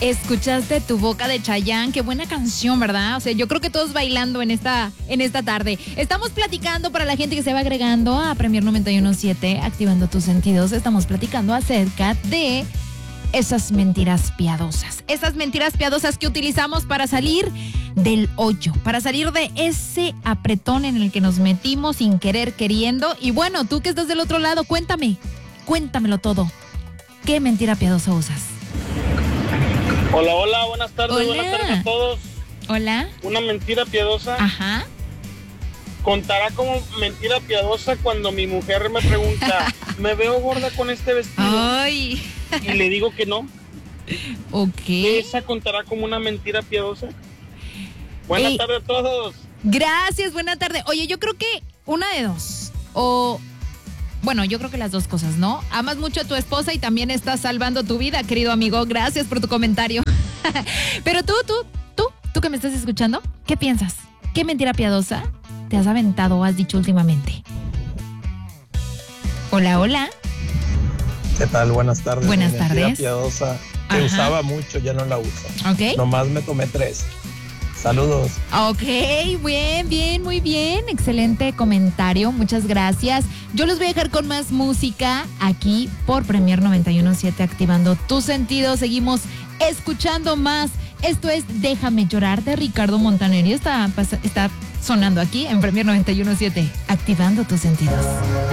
Escuchaste Tu Boca de Chayanne, qué buena canción, ¿verdad? O sea, yo creo que todos bailando en esta tarde. Estamos platicando para la gente que se va agregando a Premier 91.7, activando tus sentidos. Estamos platicando acerca de esas mentiras piadosas. Esas mentiras piadosas que utilizamos para salir del hoyo, para salir de ese apretón en el que nos metimos sin querer, queriendo. Y bueno, tú que estás del otro lado, cuéntamelo todo. ¿Qué mentira piadosa usas? Hola, buenas tardes. Hola. Buenas tardes a todos. Hola. Una mentira piadosa. Ajá. Contará como mentira piadosa cuando mi mujer me pregunta, ¿me veo gorda con este vestido? Ay. Y le digo que no. Ok. ¿Esa contará como una mentira piadosa? Buenas tardes a todos. Gracias, buena tarde. Oye, yo creo que una de dos. Bueno, yo creo que las dos cosas, ¿no? Amas mucho a tu esposa y también estás salvando tu vida, querido amigo. Gracias por tu comentario. Pero tú que me estás escuchando, ¿qué piensas? ¿Qué mentira piadosa te has aventado o has dicho últimamente? Hola. ¿Qué tal? Buenas tardes. Buenas Mentira tardes. piadosa que usaba mucho, ya no la uso. Ok. Nomás me tomé 3. Saludos. Ok, bien, muy bien. Excelente comentario, muchas gracias. Yo los voy a dejar con más música aquí por Premier 91.7, activando tus sentidos. Seguimos escuchando más. Esto es Déjame Llorar de Ricardo Montaner y está sonando aquí en Premier 91.7, activando tus sentidos.